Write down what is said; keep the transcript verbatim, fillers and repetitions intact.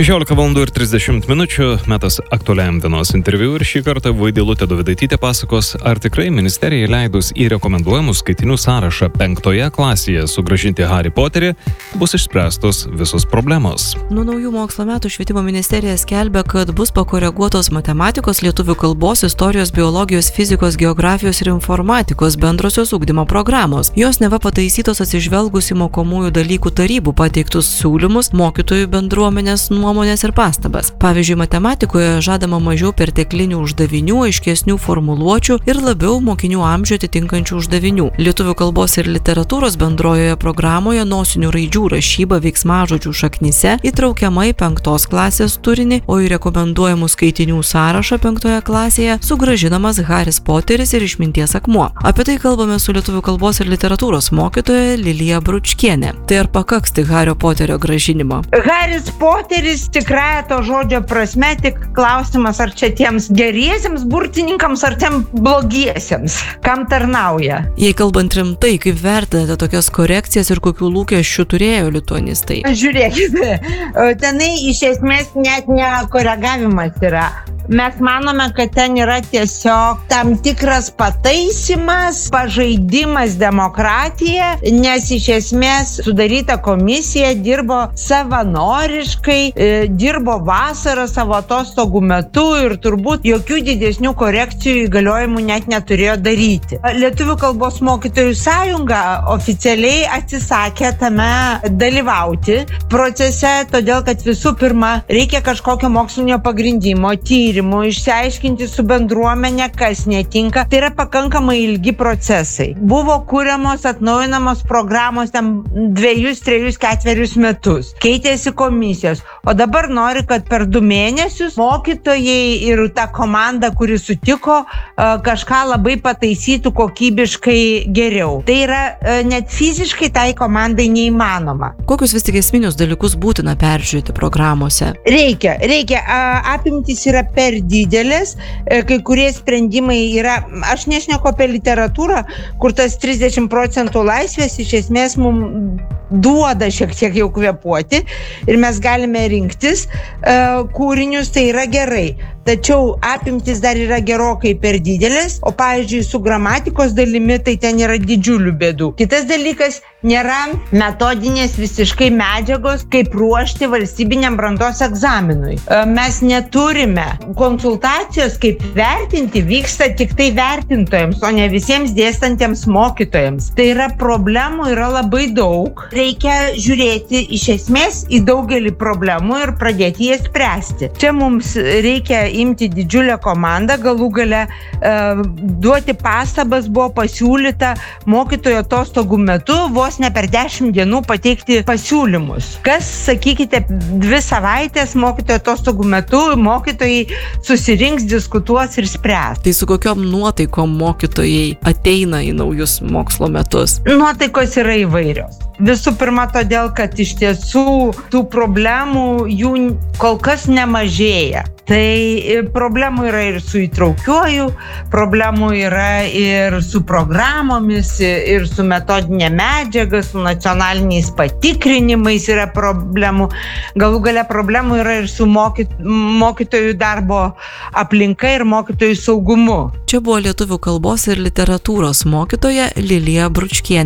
šešiolika valandų ir trisdešimt minučių, metas aktualiam dienos interviu ir šį kartą Vaidilutė Dovydaitytė pasakos, ar tikrai ministerijai leidus į rekomenduojamų skaitinių sąrašą penktoje klasėje sugrąžinti Harry Potterį bus išspręstos visos problemos. Nuo naujų mokslo metų švietimo ministerija skelbia, kad bus pakoreguotos matematikos, lietuvių kalbos, istorijos, biologijos, fizikos, geografijos ir informatikos bendrosios ugdymo programos. Jos neva pataisytos atsižvelgus į mokomųjų dalykų tarybų pateiktus siūlymus, mokytojų bendruomenės nuomonės ir pastabas. Pavyzdžiui, matematikoje žadama mažiau perteklinių uždavinių, aiškesnių formuluočių ir labiau mokinių amžių atitinkančių uždavinių. Lietuvių kalbos ir literatūros bendrojoje programoje nosinių raidžių rašyba veiksmažodžių šaknyse įtraukiama į penktos klasės turinį, o į rekomenduojamų skaitinių sąrašą penktoje klasėje sugrąžinamas Haris Poteris ir išminties akmuo. Apie tai kalbame su lietuvių kalbos ir literatūros mokytoja Lilija Bručkienė. Tai ar pakaks tik Hario Poterio grąžinimo? Haris Poteris tikrąja to žodžio prasme, tik klausimas, ar čia tiems geriesiems burtininkams, ar tiem blogiesiems, kam tarnauja. Jei kalbant rimtai, kaip vertinate tokias korekcijas ir kokių lūkesčių turėjo lituanistai? Žiūrėkite, tenai iš esmės net ne koregavimas yra. Mes manome, kad ten yra tiesiog tam tikras pataisimas, pažaidimas demokratija, nes iš esmės sudaryta komisija dirbo savanoriškai, dirbo vasarą savo atostogų metu ir turbūt jokių didesnių korekcijų įgaliojimų net neturėjo daryti. Lietuvių kalbos mokytojų sąjunga oficialiai atsisakė tame dalyvauti procese, todėl kad visų pirma reikia kažkokio mokslinio pagrindimo, tyrimų, išsiaiškinti su bendruomenė, kas netinka. Tai yra pakankamai ilgi procesai. Buvo kuriamos, atnaujinamos programos ten dviejus, trejus, ketverius metus. Keitėsi komisijos. O dabar nori, kad per du mėnesius mokytojai ir ta komanda, kuri sutiko, kažką labai pataisytų kokybiškai geriau. Tai yra net fiziškai tai komandai neįmanoma. Kokius vis tik esminius dalykus būtina peržiūrėti programuose? Reikia, reikia. Apimtys yra per didelės, kai kurie sprendimai yra, aš nešneku apie literatūrą, kur tas trisdešimt procentų laisvės iš esmės mums duoda šiek tiek jau kvėpuoti ir mes galime rinktis kūrinius, tai yra gerai. Tačiau apimtis dar yra gerokai per didelės, o pavyzdžiui, su gramatikos dalimi tai ten yra didžiulių bėdų. Kitas dalykas, nėra metodinės visiškai medžiagos, kaip ruošti valstybiniam brandos egzaminui. Mes neturime konsultacijos, kaip vertinti, vyksta tik tai vertintojams, o ne visiems dėstantiems mokytojams. Tai yra problemų, yra labai daug. Reikia žiūrėti iš esmės į daugelį problemų ir pradėti jas spręsti. Čia mums reikia imti didžiulę komandą, galų gale e, duoti pastabas buvo pasiūlyta mokytojo atostogų metu vos ne per dešimt dienų pateikti pasiūlymus. Kas, sakykite, dvi savaitės mokytojo atostogų metu mokytojai susirinks, diskutuos ir spręs. Tai su kokiom nuotaikom mokytojai ateina į naujus mokslo metus? Nuotaikos yra įvairios. Visų pirma, todėl, kad iš tiesų tų problemų jų kol kas nemažėja. Tai problemų yra ir su įtraukiuoju, problemų yra ir su programomis, ir su metodinė medžiaga, su nacionaliniais patikrinimais yra problemų. Galų gale problemų yra ir su moky, mokytojų darbo aplinka ir mokytojų saugumu. Čia buvo lietuvių kalbos ir literatūros mokytoja Lilija Bručkienė.